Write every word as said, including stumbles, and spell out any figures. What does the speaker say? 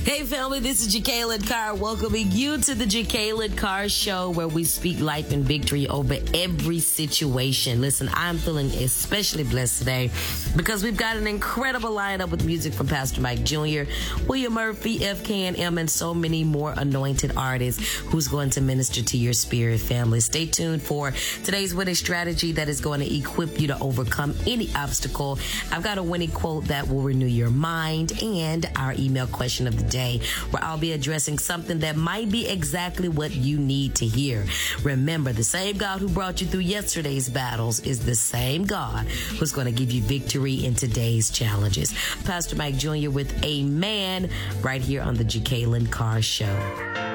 Hey family, this is Jacqueline Carr welcoming you to the Jacqueline Carr Show, where we speak life and victory over every situation. Listen, I'm feeling especially blessed today because we've got an incredible lineup with music from Pastor Mike Junior, William Murphy, F K and M, and so many more anointed artists who's going to minister to your spirit, family. Stay tuned for today's winning strategy that is going to equip you to overcome any obstacle. I've got a winning quote that will renew your mind, and our email question of the day, where I'll be addressing something that might be exactly what you need to hear. Remember, the same God who brought you through yesterday's battles is the same God who's going to give you victory in today's challenges. Pastor Mike Junior with Amen right here on the Jacqueline Carr Show.